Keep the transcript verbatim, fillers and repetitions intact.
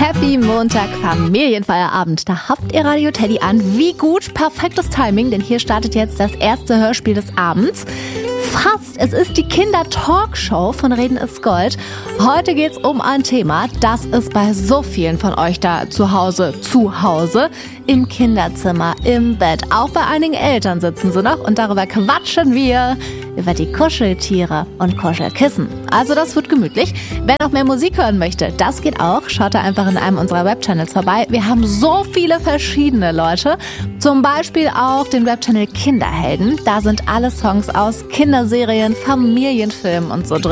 Happy Montag, Familienfeierabend. Da habt ihr Radio Teddy an. Wie gut, perfektes Timing, denn hier startet jetzt das erste Hörspiel des Abends. Fast, es ist die Kinder-Talkshow von Reden ist Gold. Heute geht's um ein Thema, das ist bei so vielen von euch da zu Hause, zu Hause, im Kinderzimmer, im Bett. Auch bei einigen Eltern sitzen sie noch und darüber quatschen wir über die Kuscheltiere und Kuschelkissen. Also das wird gemütlich. Wer noch mehr Musik hören möchte, das geht auch. Schaut da einfach in einem unserer Webchannels vorbei. Wir haben so viele verschiedene Leute. Zum Beispiel auch den Webchannel Kinderhelden. Da sind alle Songs aus Kinderserien, Familienfilmen und so drin.